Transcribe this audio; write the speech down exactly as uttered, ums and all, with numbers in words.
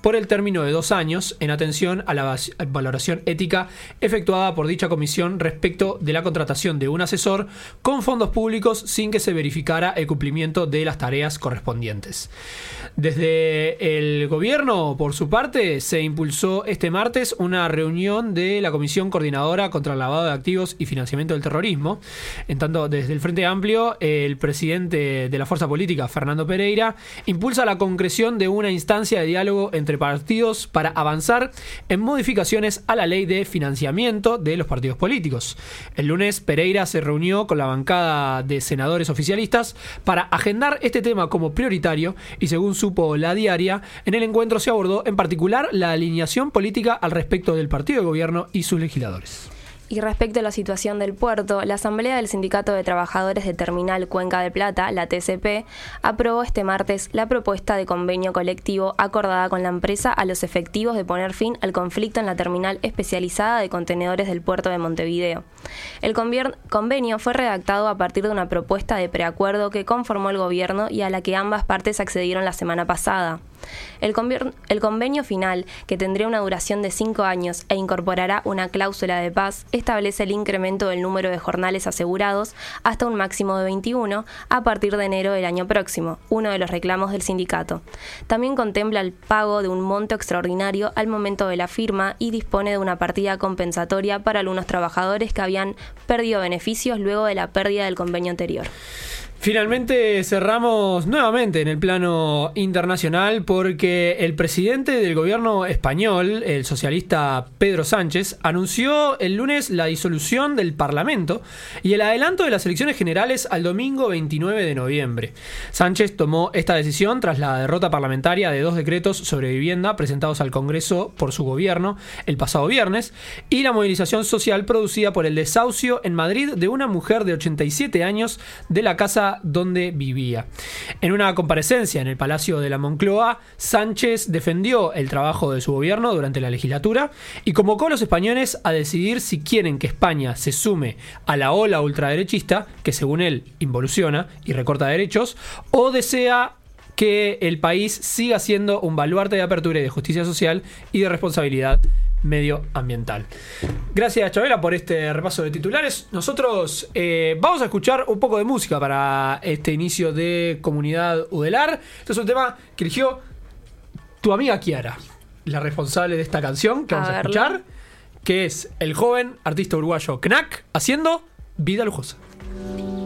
por el término de dos años, en atención a la valoración ética efectuada por dicha comisión respecto de la contratación de un asesor con fondos públicos sin que se verificara el cumplimiento de las tareas correspondientes. Desde el gobierno, por su parte, se impulsó este martes una reunión de la Comisión Coordinadora contra el Lavado de Activos y Financiamiento del Terrorismo. En tanto, desde el Frente Amplio, el presidente de la fuerza política, Fernando Pereira, impulsa la concreción de una instancia de diálogo entre partidos para avanzar en modificaciones a la ley de financiamiento de los partidos políticos. El lunes, Pereira se reunió con la bancada de senadores oficialistas para agendar este tema como prioritario y, según supo La Diaria, en el encuentro se abordó en particular la alineación política al respecto del partido de gobierno y sus legisladores. Y respecto a la situación del puerto, la Asamblea del Sindicato de Trabajadores de Terminal Cuenca de Plata, la T C P, aprobó este martes la propuesta de convenio colectivo acordada con la empresa a los efectivos de poner fin al conflicto en la terminal especializada de contenedores del puerto de Montevideo. El convenio fue redactado a partir de una propuesta de preacuerdo que conformó el gobierno y a la que ambas partes accedieron la semana pasada. El, convier- el convenio final, que tendría una duración de cinco años e incorporará una cláusula de paz, establece el incremento del número de jornales asegurados hasta un máximo de veintiuno a partir de enero del año próximo, uno de los reclamos del sindicato. También contempla el pago de un monto extraordinario al momento de la firma y dispone de una partida compensatoria para algunos trabajadores que habían perdido beneficios luego de la pérdida del convenio anterior. Finalmente cerramos nuevamente en el plano internacional porque el presidente del gobierno español, el socialista Pedro Sánchez, anunció el lunes la disolución del Parlamento y el adelanto de las elecciones generales al domingo veintinueve de noviembre. Sánchez tomó esta decisión tras la derrota parlamentaria de dos decretos sobre vivienda presentados al Congreso por su gobierno el pasado viernes y la movilización social producida por el desahucio en Madrid de una mujer de ochenta y siete años de la casa donde vivía. En una comparecencia en el Palacio de la Moncloa, Sánchez defendió el trabajo de su gobierno durante la legislatura y convocó a los españoles a decidir si quieren que España se sume a la ola ultraderechista, que según él involuciona y recorta derechos, o desea que el país siga siendo un baluarte de apertura y de justicia social y de responsabilidad medioambiental. Gracias, Chabela, por este repaso de titulares. Nosotros eh, vamos a escuchar un poco de música para este inicio de Comunidad Udelar. Este es un tema que eligió tu amiga Kiara, la responsable de esta canción que vamos a, a escuchar, que es el joven artista uruguayo Knack haciendo Vida Lujosa.